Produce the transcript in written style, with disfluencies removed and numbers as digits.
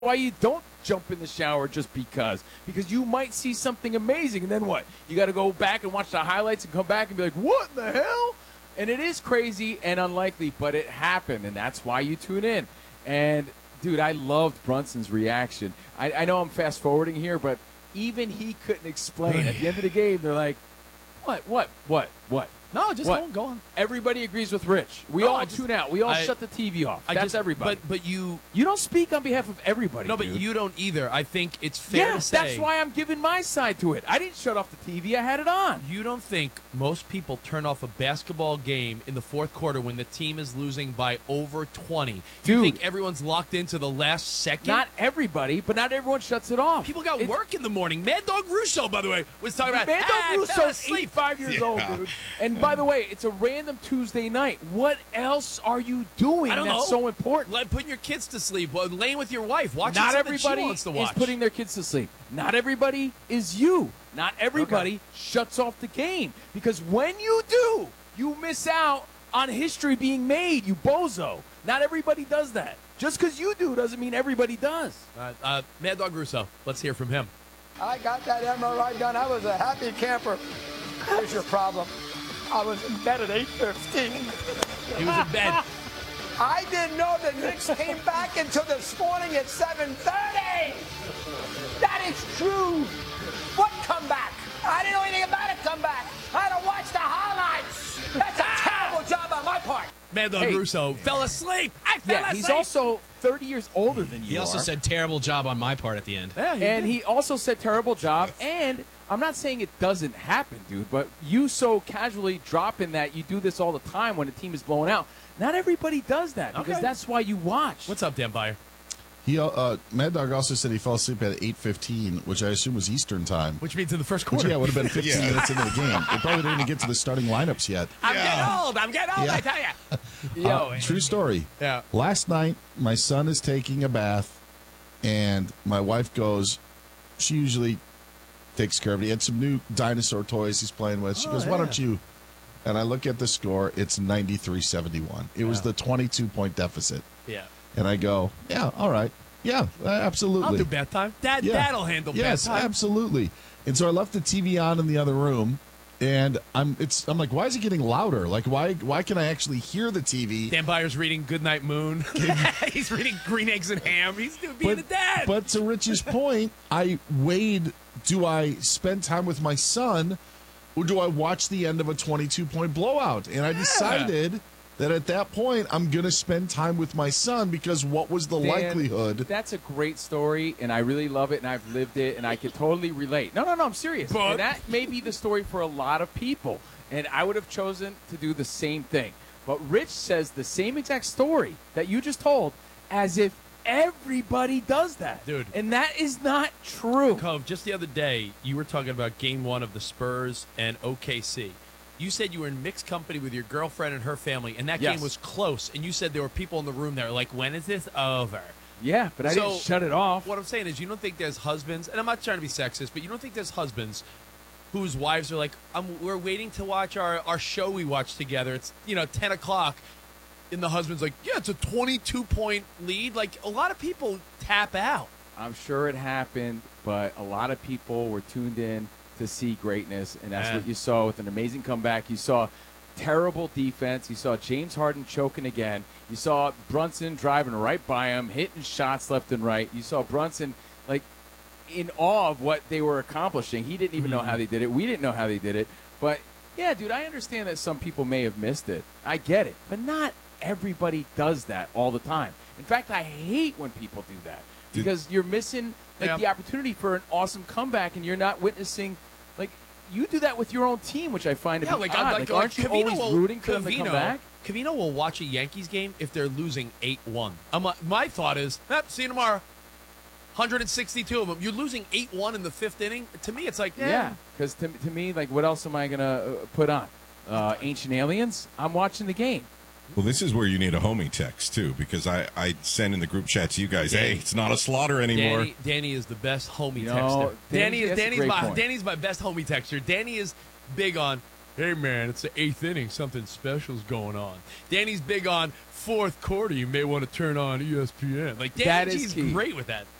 why you don't jump in the shower just because you might see something amazing, and then what? You got to go back and watch the highlights and come back and be like, what in the hell? And it is crazy and unlikely, but it happened, and that's why you tune in. And dude, I loved Brunson's reaction. I know I'm fast forwarding here, but even he couldn't explain. At the end of the game, they're like, what? No, just go on. Everybody agrees with Rich. We all tune out. We all shut the TV off. That's everybody. But you don't speak on behalf of everybody. No, but dude. you don't either. I think it's fair to say. That's why I'm giving my side to it. I didn't shut off the TV. I had it on. You don't think most people turn off a basketball game in the fourth quarter when the team is losing by over 20? Dude. You think everyone's locked into the last second? Not everybody, but not everyone shuts it off. People got work in the morning. Mad Dog Russo, by the way, was talking about Mad Dog Russo's sleep. 85 years old, dude. And by the way, it's a random Tuesday night. What else are you doing I don't that's know. so important? Putting your kids to sleep, laying with your wife, watching Not something everybody she wants to is watch. putting their kids to sleep. Not everybody is you. Not everybody shuts off the game. Because when you do, you miss out on history being made, you bozo. Not everybody does that. Just because you do doesn't mean everybody does. Mad Dog Russo, let's hear from him. I got that MRI done. I was a happy camper. Here's your problem. I was in bed at 8:15. He was in bed. I didn't know the Knicks came back until this morning at 7:30. That is true. What comeback? I didn't know anything about a comeback. I had to watch the highlights. That's a terrible job on my part. Mad Dog Russo fell asleep. I fell asleep. He's also 30 years older than you He also are. said terrible job on my part at the end. Yeah, And he also said terrible job. And I'm not saying it doesn't happen, dude, but you so casually drop in that you do this all the time when a team is blown out. Not everybody does that because that's why you watch. What's up, Dan Byer? He Mad Dog also said he fell asleep at 8:15, which I assume was Eastern time. Which means in the first Which, quarter. yeah, would have been 15 minutes into the game. They probably didn't even get to the starting lineups yet. I'm getting old, I tell you. True story. Yeah. Last night, my son is taking a bath, and my wife goes, she usually takes care of it. He had some new dinosaur toys he's playing with. She goes, why don't you? And I look at the score. It's 93-71. It was the 22-point deficit. Yeah. And I go, yeah, all right. Yeah, absolutely. I'll do bath time. That'll handle bath time. Yes, absolutely. And so I left the TV on in the other room, and I'm like, why is it getting louder? Like, why can I actually hear the TV? Dan Byer's reading Goodnight Moon. He's reading Green Eggs and Ham. He's being a dad. But to Rich's point, I weighed, do I spend time with my son, or do I watch the end of a 22-point blowout? And I decided that at that point, I'm going to spend time with my son because what was the likelihood? That's a great story, and I really love it, and I've lived it, and I can totally relate. No, I'm serious. But and that may be the story for a lot of people, and I would have chosen to do the same thing. But Rich says the same exact story that you just told as if everybody does that. Dude. And that is not true. Cove, just the other day, you were talking about Game 1 of the Spurs and OKC. You said you were in mixed company with your girlfriend and her family, and that game was close. And you said there were people in the room that were like, when is this over? Yeah, but I didn't shut it off. What I'm saying is you don't think there's husbands, and I'm not trying to be sexist, but you don't think there's husbands whose wives are like, we're waiting to watch our show we watch together. It's, 10 o'clock. And the husband's like, yeah, it's a 22-point lead. Like, a lot of people tap out. I'm sure it happened, but a lot of people were tuned in to see greatness, and that's what you saw with an amazing comeback. You saw terrible defense. You saw James Harden choking again. You saw Brunson driving right by him, hitting shots left and right. You saw Brunson, like, in awe of what they were accomplishing. He didn't even know how they did it. We didn't know how they did it. But, yeah, dude, I understand that some people may have missed it. I get it. But not everybody does that all the time. In fact, I hate when people do that because you're missing the opportunity for an awesome comeback, and you're not witnessing – you do that with your own team, which I find to be odd. Aren't you always rooting for them to come back? Covino will watch a Yankees game if they're losing 8-1. My thought is, see you tomorrow. 162 of them. You're losing 8-1 in the fifth inning. To me, it's like, yeah. Because to me, like, what else am I going to put on? Ancient Aliens? I'm watching the game. Well, this is where you need a homie text, too, because I send in the group chat to you guys, hey, it's not a slaughter anymore. Danny is the best homie texter. Danny's my best homie texter. Danny is big on, hey, man, it's the 8th inning. Something special's going on. Danny's big on fourth quarter. You may want to turn on ESPN. Like, Danny G's great with that.